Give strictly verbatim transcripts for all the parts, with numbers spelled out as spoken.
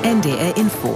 N D R Info.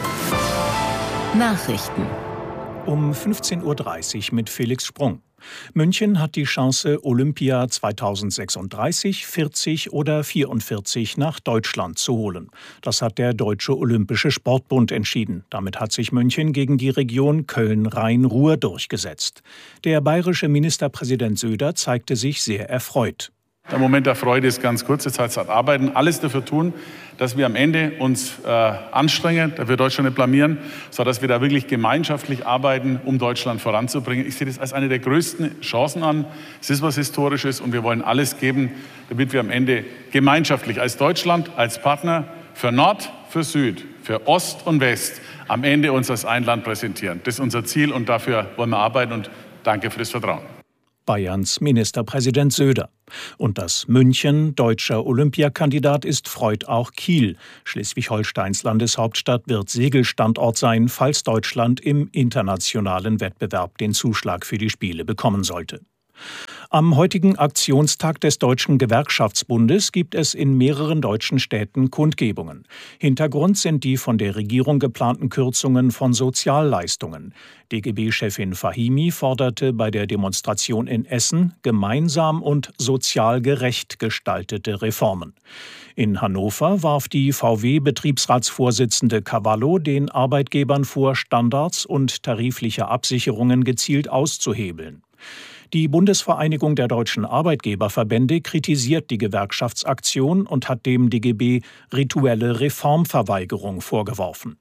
Nachrichten. Um fünfzehn Uhr dreißig mit Felix Sprung. München hat die Chance, Olympia zweitausendsechsunddreißig, vierzig oder vierundvierzig nach Deutschland zu holen. Das hat der Deutsche Olympische Sportbund entschieden. Damit hat sich München gegen die Region Köln-Rhein-Ruhr durchgesetzt. Der bayerische Ministerpräsident Söder zeigte sich sehr erfreut. Der Moment der Freude ist ganz kurz. Jetzt heißt es arbeiten, alles dafür tun, dass wir am Ende uns äh, anstrengen, dass wir Deutschland nicht blamieren, sondern dass wir da wirklich gemeinschaftlich arbeiten, um Deutschland voranzubringen. Ich sehe das als eine der größten Chancen an. Es ist was Historisches und wir wollen alles geben, damit wir am Ende gemeinschaftlich als Deutschland, als Partner für Nord, für Süd, für Ost und West am Ende uns als ein Land präsentieren. Das ist unser Ziel und dafür wollen wir arbeiten und danke für das Vertrauen. Bayerns Ministerpräsident Söder. Und dass München deutscher Olympiakandidat ist, freut auch Kiel. Schleswig-Holsteins Landeshauptstadt wird Segelstandort sein, falls Deutschland im internationalen Wettbewerb den Zuschlag für die Spiele bekommen sollte. Am heutigen Aktionstag des Deutschen Gewerkschaftsbundes gibt es in mehreren deutschen Städten Kundgebungen. Hintergrund sind die von der Regierung geplanten Kürzungen von Sozialleistungen. D G B-Chefin Fahimi forderte bei der Demonstration in Essen gemeinsam und sozial gerecht gestaltete Reformen. In Hannover warf die V W-Betriebsratsvorsitzende Cavallo den Arbeitgebern vor, Standards und tarifliche Absicherungen gezielt auszuhebeln. Die Bundesvereinigung der deutschen Arbeitgeberverbände kritisiert die Gewerkschaftsaktion und hat dem D G B rituelle Reformverweigerung vorgeworfen.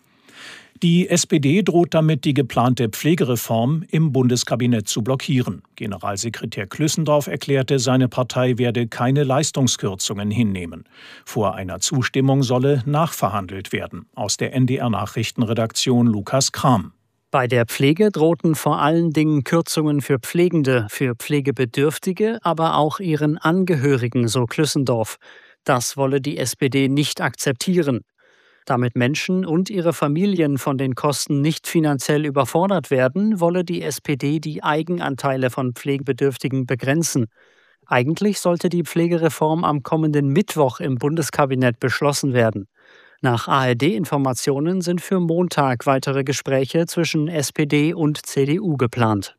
Die S P D droht damit, die geplante Pflegereform im Bundeskabinett zu blockieren. Generalsekretär Klüssendorf erklärte, seine Partei werde keine Leistungskürzungen hinnehmen. Vor einer Zustimmung solle nachverhandelt werden. Aus der N D R-Nachrichtenredaktion Lukas Kram. Bei der Pflege drohten vor allen Dingen Kürzungen für Pflegende, für Pflegebedürftige, aber auch ihren Angehörigen, so Klüssendorf. Das wolle die S P D nicht akzeptieren. Damit Menschen und ihre Familien von den Kosten nicht finanziell überfordert werden, wolle die S P D die Eigenanteile von Pflegebedürftigen begrenzen. Eigentlich sollte die Pflegereform am kommenden Mittwoch im Bundeskabinett beschlossen werden. Nach A R D-Informationen sind für Montag weitere Gespräche zwischen S P D und C D U geplant.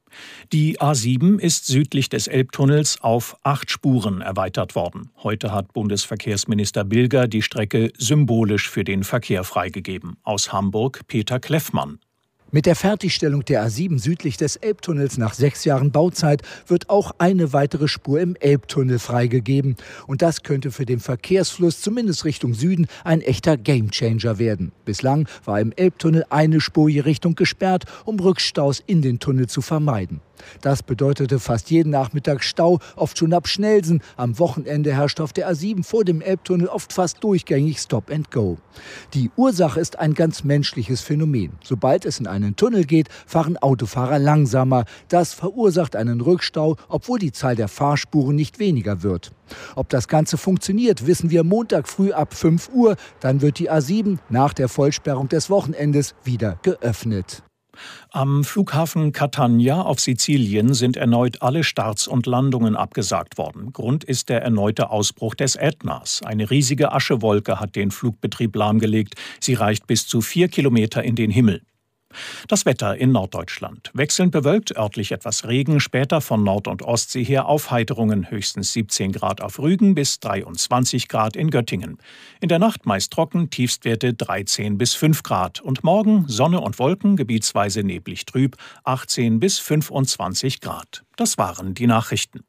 Die A sieben ist südlich des Elbtunnels auf acht Spuren erweitert worden. Heute hat Bundesverkehrsminister Bilger die Strecke symbolisch für den Verkehr freigegeben. Aus Hamburg Peter Kleffmann. Mit der Fertigstellung der A sieben südlich des Elbtunnels nach sechs Jahren Bauzeit wird auch eine weitere Spur im Elbtunnel freigegeben. Und das könnte für den Verkehrsfluss, zumindest Richtung Süden, ein echter Gamechanger werden. Bislang war im Elbtunnel eine Spur je Richtung gesperrt, um Rückstaus in den Tunnel zu vermeiden. Das bedeutete fast jeden Nachmittag Stau, oft schon ab Schnellsen. Am Wochenende herrscht auf der A sieben vor dem Elbtunnel oft fast durchgängig Stop and Go. Die Ursache ist ein ganz menschliches Phänomen. Sobald es in einen Tunnel geht, fahren Autofahrer langsamer. Das verursacht einen Rückstau, obwohl die Zahl der Fahrspuren nicht weniger wird. Ob das Ganze funktioniert, wissen wir Montag früh ab fünf Uhr. Dann wird die A sieben nach der Vollsperrung des Wochenendes wieder geöffnet. Am Flughafen Catania auf Sizilien sind erneut alle Starts und Landungen abgesagt worden. Grund ist der erneute Ausbruch des Ätnas. Eine riesige Aschewolke hat den Flugbetrieb lahmgelegt. Sie reicht bis zu vier Kilometer in den Himmel. Das Wetter in Norddeutschland. Wechselnd bewölkt, örtlich etwas Regen, später von Nord- und Ostsee her Aufheiterungen, höchstens siebzehn Grad auf Rügen bis dreiundzwanzig Grad in Göttingen. In der Nacht meist trocken, Tiefstwerte dreizehn bis fünf Grad. Und morgen Sonne und Wolken, gebietsweise neblig trüb, achtzehn bis fünfundzwanzig Grad. Das waren die Nachrichten.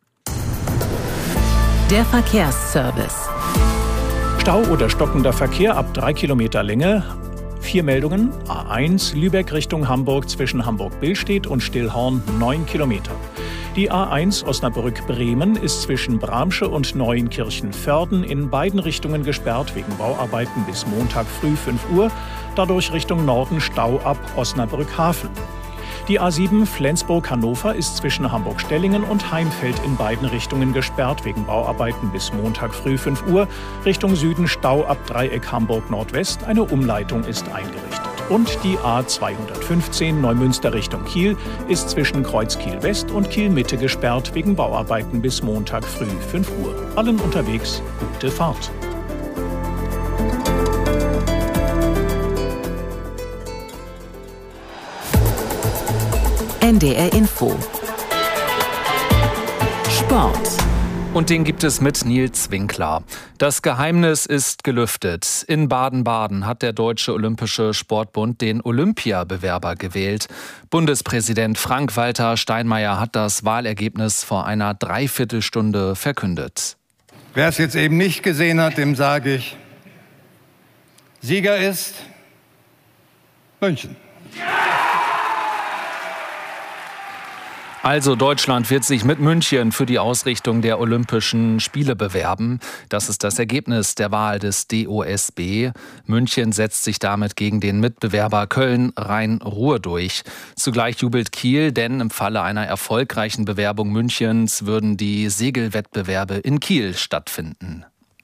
Der Verkehrsservice. Stau oder stockender Verkehr ab drei Kilometer Länge. Vier Meldungen. A eins Lübeck Richtung Hamburg zwischen Hamburg-Billstedt und Stillhorn neun Kilometer. Die A eins Osnabrück-Bremen ist zwischen Bramsche und Neuenkirchen-Vörden in beiden Richtungen gesperrt wegen Bauarbeiten bis Montag früh fünf Uhr. Dadurch Richtung Norden Stau ab Osnabrück-Hafen. Die A sieben Flensburg-Hannover ist zwischen Hamburg-Stellingen und Heimfeld in beiden Richtungen gesperrt wegen Bauarbeiten bis Montag früh fünf Uhr. Richtung Süden Stau ab Dreieck Hamburg-Nordwest. Eine Umleitung ist eingerichtet. Und die A zweihundertfünfzehn Neumünster Richtung Kiel ist zwischen Kreuz Kiel-West und Kiel-Mitte gesperrt wegen Bauarbeiten bis Montag früh fünf Uhr. Allen unterwegs gute Fahrt. N D R Info. Sport. Und den gibt es mit Nils Winkler. Das Geheimnis ist gelüftet. In Baden-Baden hat der Deutsche Olympische Sportbund den Olympiabewerber gewählt. Bundespräsident Frank-Walter Steinmeier hat das Wahlergebnis vor einer Dreiviertelstunde verkündet. Wer es jetzt eben nicht gesehen hat, dem sage ich, Sieger ist München. Also Deutschland wird sich mit München für die Ausrichtung der Olympischen Spiele bewerben. Das ist das Ergebnis der Wahl des D O S B. München setzt sich damit gegen den Mitbewerber Köln-Rhein-Ruhr durch. Zugleich jubelt Kiel, denn im Falle einer erfolgreichen Bewerbung Münchens würden die Segelwettbewerbe in Kiel stattfinden.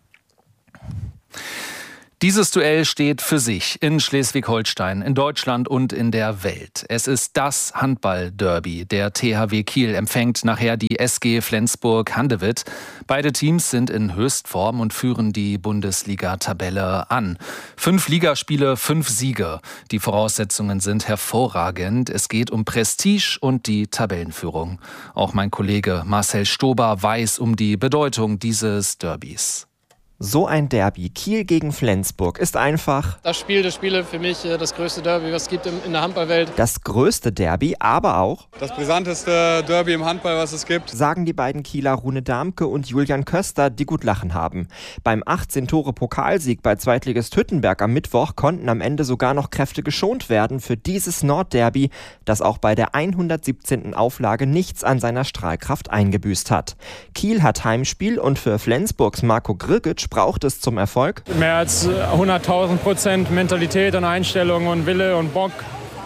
Dieses Duell steht für sich in Schleswig-Holstein, in Deutschland und in der Welt. Es ist das Handball-Derby. Der T H W Kiel empfängt nachher die S G Flensburg-Handewitt. Beide Teams sind in Höchstform und führen die Bundesliga-Tabelle an. Fünf Ligaspiele, fünf Siege. Die Voraussetzungen sind hervorragend. Es geht um Prestige und die Tabellenführung. Auch mein Kollege Marcel Stober weiß um die Bedeutung dieses Derbys. So ein Derby, Kiel gegen Flensburg, ist einfach das Spiel der Spiele, für mich das größte Derby, was es gibt in der Handballwelt. Das größte Derby, aber auch das brisanteste Derby im Handball, was es gibt, sagen die beiden Kieler Rune Damke und Julian Köster, die gut lachen haben. Beim achtzehn-Tore-Pokalsieg bei Zweitligist Hüttenberg am Mittwoch konnten am Ende sogar noch Kräfte geschont werden für dieses Nordderby, das auch bei der hundertsiebzehnten Auflage nichts an seiner Strahlkraft eingebüßt hat. Kiel hat Heimspiel und für Flensburgs Marco Grgic braucht es zum Erfolg mehr als hunderttausend Prozent Mentalität und Einstellung und Wille und Bock.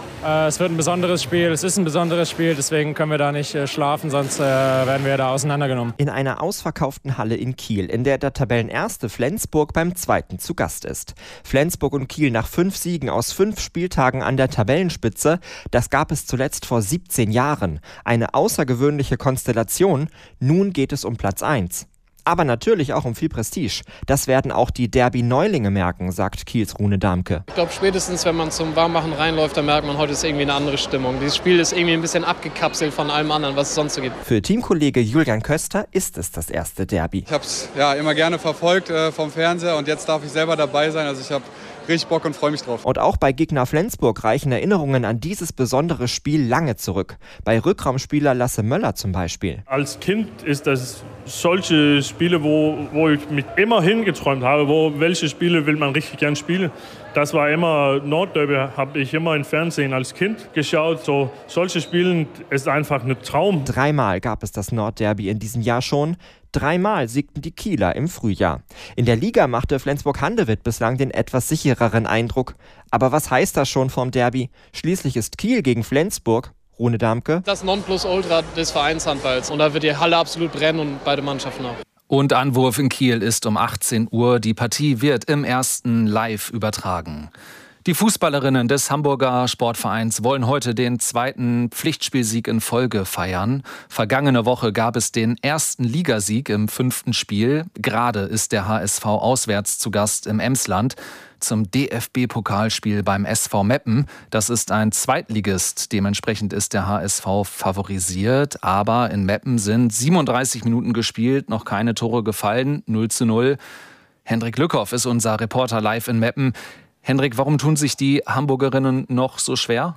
Es wird ein besonderes Spiel, es ist ein besonderes Spiel, deswegen können wir da nicht schlafen, sonst werden wir da auseinandergenommen. In einer ausverkauften Halle in Kiel, in der der Tabellenerste Flensburg beim Zweiten zu Gast ist. Flensburg und Kiel nach fünf Siegen aus fünf Spieltagen an der Tabellenspitze, das gab es zuletzt vor siebzehn Jahren. Eine außergewöhnliche Konstellation, nun geht es um Platz eins. Aber natürlich auch um viel Prestige. Das werden auch die Derby-Neulinge merken, sagt Kiels Rune Damke. Ich glaube, spätestens, wenn man zum Warmmachen reinläuft, dann merkt man, heute ist irgendwie eine andere Stimmung. Dieses Spiel ist irgendwie ein bisschen abgekapselt von allem anderen, was es sonst so gibt. Für Teamkollege Julian Köster ist es das erste Derby. Ich habe es ja immer gerne verfolgt äh, vom Fernseher und jetzt darf ich selber dabei sein. Also ich habe richtig Bock und freue mich drauf. Und auch bei Gegner Flensburg reichen Erinnerungen an dieses besondere Spiel lange zurück. Bei Rückraumspieler Lasse Möller zum Beispiel. Als Kind ist das solche Spiele, wo, wo ich mich immer hingeträumt habe, wo welche Spiele will man richtig gern spielen. Das war immer Nordderby, habe ich immer im Fernsehen als Kind geschaut. So, solche Spiele ist einfach ein Traum. Dreimal gab es das Nordderby in diesem Jahr schon. Dreimal siegten die Kieler im Frühjahr. In der Liga machte Flensburg-Handewitt bislang den etwas sichereren Eindruck. Aber was heißt das schon vom Derby? Schließlich ist Kiel gegen Flensburg, Rune Damke, das Nonplusultra des Vereinshandballs. Und da wird die Halle absolut brennen und beide Mannschaften auch. Und Anwurf in Kiel ist um achtzehn Uhr. Die Partie wird im ersten live übertragen. Die Fußballerinnen des Hamburger Sportvereins wollen heute den zweiten Pflichtspielsieg in Folge feiern. Vergangene Woche gab es den ersten Ligasieg im fünften Spiel. Gerade ist der H S V auswärts zu Gast im Emsland zum D F B-Pokalspiel beim S V Meppen. Das ist ein Zweitligist. Dementsprechend ist der H S V favorisiert. Aber in Meppen sind siebenunddreißig Minuten gespielt, noch keine Tore gefallen, null zu null. Hendrik Lückhoff ist unser Reporter live in Meppen. Hendrik, warum tun sich die Hamburgerinnen noch so schwer?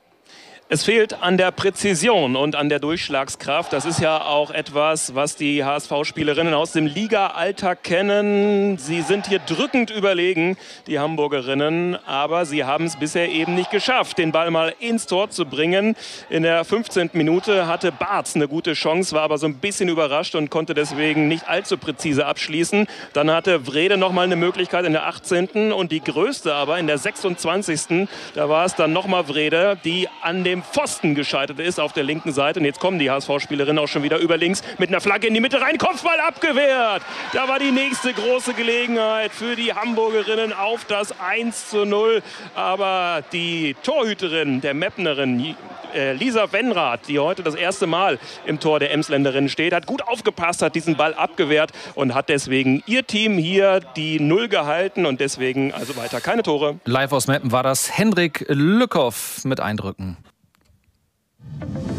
Es fehlt an der Präzision und an der Durchschlagskraft. Das ist ja auch etwas, was die H S V-Spielerinnen aus dem Liga-Alltag kennen. Sie sind hier drückend überlegen, die Hamburgerinnen. Aber sie haben es bisher eben nicht geschafft, den Ball mal ins Tor zu bringen. In der fünfzehnten Minute hatte Bartz eine gute Chance, war aber so ein bisschen überrascht und konnte deswegen nicht allzu präzise abschließen. Dann hatte Wrede noch mal eine Möglichkeit in der achtzehnten und die größte aber in der sechsundzwanzigsten Da war es dann noch mal Wrede, die an dem Pfosten gescheitert ist auf der linken Seite. Und jetzt kommen die H S V-Spielerinnen auch schon wieder über links mit einer Flagge in die Mitte rein. Kopfball abgewehrt. Da war die nächste große Gelegenheit für die Hamburgerinnen auf das eins zu null. Aber die Torhüterin der Meppenerin, Lisa Wenrath, die heute das erste Mal im Tor der Emsländerinnen steht, hat gut aufgepasst, hat diesen Ball abgewehrt und hat deswegen ihr Team hier die Null gehalten und deswegen also weiter keine Tore. Live aus Meppen war das Hendrik Lückhoff mit Eindrücken.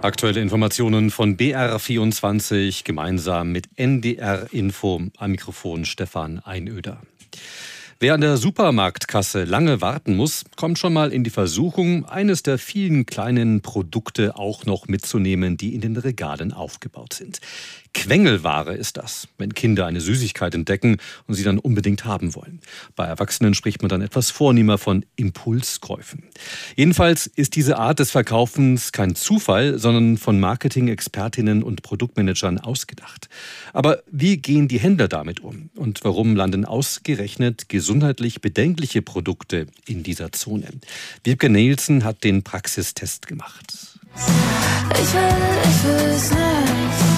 Aktuelle Informationen von B R vierundzwanzig gemeinsam mit N D R Info. Am Mikrofon Stefan Einöder. Wer an der Supermarktkasse lange warten muss, kommt schon mal in die Versuchung, eines der vielen kleinen Produkte auch noch mitzunehmen, die in den Regalen aufgebaut sind. Quengelware ist das, wenn Kinder eine Süßigkeit entdecken und sie dann unbedingt haben wollen. Bei Erwachsenen spricht man dann etwas vornehmer von Impulskäufen. Jedenfalls ist diese Art des Verkaufens kein Zufall, sondern von Marketing-Expertinnen und Produktmanagern ausgedacht. Aber wie gehen die Händler damit um? Und warum landen ausgerechnet gesundheitlich bedenkliche Produkte in dieser Zone? Wiebke Nielsen hat den Praxistest gemacht. Ich will, ich will's nicht.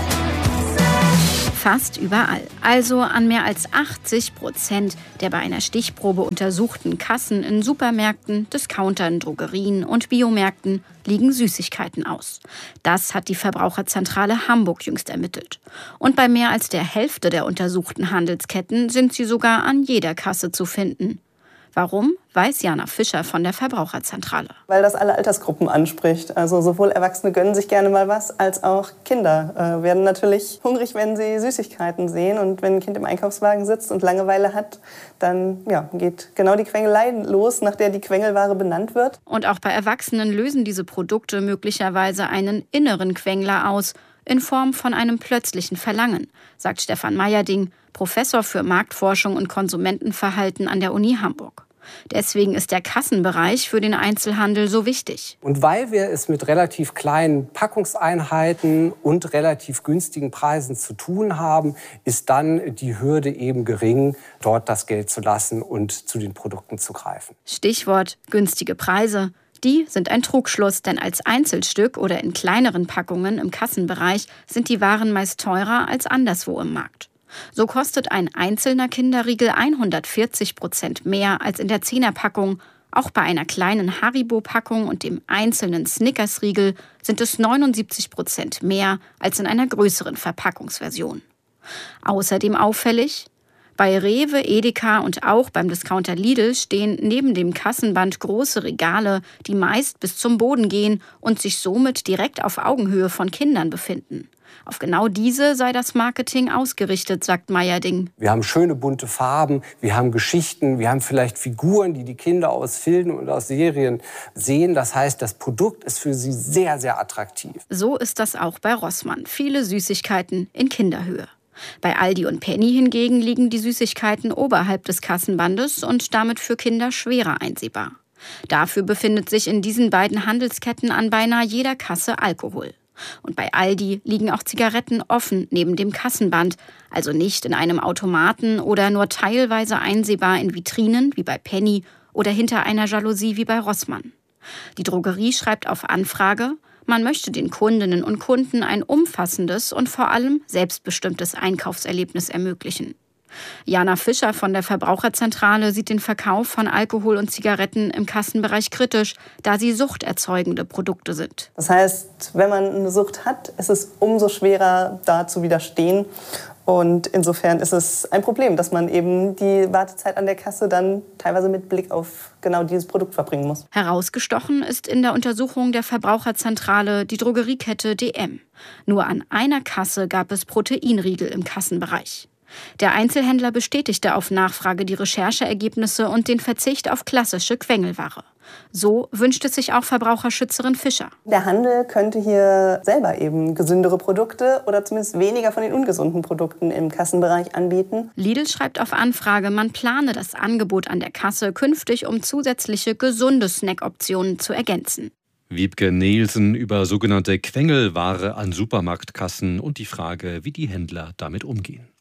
Fast überall, also an mehr als achtzig Prozent der bei einer Stichprobe untersuchten Kassen in Supermärkten, Discountern, Drogerien und Biomärkten liegen Süßigkeiten aus. Das hat die Verbraucherzentrale Hamburg jüngst ermittelt. Und bei mehr als der Hälfte der untersuchten Handelsketten sind sie sogar an jeder Kasse zu finden. Warum, weiß Jana Fischer von der Verbraucherzentrale. Weil das alle Altersgruppen anspricht. Also sowohl Erwachsene gönnen sich gerne mal was, als auch Kinder äh, werden natürlich hungrig, wenn sie Süßigkeiten sehen. Und wenn ein Kind im Einkaufswagen sitzt und Langeweile hat, dann ja, geht genau die Quengelei los, nach der die Quengelware benannt wird. Und auch bei Erwachsenen lösen diese Produkte möglicherweise einen inneren Quengler aus, in Form von einem plötzlichen Verlangen, sagt Stefan Meyerding, Professor für Marktforschung und Konsumentenverhalten an der Uni Hamburg. Deswegen ist der Kassenbereich für den Einzelhandel so wichtig. Und weil wir es mit relativ kleinen Packungseinheiten und relativ günstigen Preisen zu tun haben, ist dann die Hürde eben gering, dort das Geld zu lassen und zu den Produkten zu greifen. Stichwort günstige Preise. Die sind ein Trugschluss, denn als Einzelstück oder in kleineren Packungen im Kassenbereich sind die Waren meist teurer als anderswo im Markt. So kostet ein einzelner Kinderriegel hundertvierzig Prozent mehr als in der Zehnerpackung. Auch bei einer kleinen Haribo-Packung und dem einzelnen Snickers-Riegel sind es neunundsiebzig Prozent mehr als in einer größeren Verpackungsversion. Außerdem auffällig: Bei Rewe, Edeka und auch beim Discounter Lidl stehen neben dem Kassenband große Regale, die meist bis zum Boden gehen und sich somit direkt auf Augenhöhe von Kindern befinden. Auf genau diese sei das Marketing ausgerichtet, sagt Meyerding. Wir haben schöne bunte Farben, wir haben Geschichten, wir haben vielleicht Figuren, die die Kinder aus Filmen und aus Serien sehen. Das heißt, das Produkt ist für sie sehr, sehr attraktiv. So ist das auch bei Rossmann. Viele Süßigkeiten in Kinderhöhe. Bei Aldi und Penny hingegen liegen die Süßigkeiten oberhalb des Kassenbandes und damit für Kinder schwerer einsehbar. Dafür befindet sich in diesen beiden Handelsketten an beinahe jeder Kasse Alkohol. Und bei Aldi liegen auch Zigaretten offen neben dem Kassenband, also nicht in einem Automaten oder nur teilweise einsehbar in Vitrinen wie bei Penny oder hinter einer Jalousie wie bei Rossmann. Die Drogerie schreibt auf Anfrage, man möchte den Kundinnen und Kunden ein umfassendes und vor allem selbstbestimmtes Einkaufserlebnis ermöglichen. Jana Fischer von der Verbraucherzentrale sieht den Verkauf von Alkohol und Zigaretten im Kassenbereich kritisch, da sie suchterzeugende Produkte sind. Das heißt, wenn man eine Sucht hat, ist es umso schwerer, da zu widerstehen. Und insofern ist es ein Problem, dass man eben die Wartezeit an der Kasse dann teilweise mit Blick auf genau dieses Produkt verbringen muss. Herausgestochen ist in der Untersuchung der Verbraucherzentrale die Drogeriekette D M. Nur an einer Kasse gab es Proteinriegel im Kassenbereich. Der Einzelhändler bestätigte auf Nachfrage die Rechercheergebnisse und den Verzicht auf klassische Quengelware. So wünscht es sich auch Verbraucherschützerin Fischer. Der Handel könnte hier selber eben gesündere Produkte oder zumindest weniger von den ungesunden Produkten im Kassenbereich anbieten. Lidl schreibt auf Anfrage, man plane das Angebot an der Kasse künftig, um zusätzliche gesunde Snackoptionen zu ergänzen. Wiebke Nielsen über sogenannte Quengelware an Supermarktkassen und die Frage, wie die Händler damit umgehen.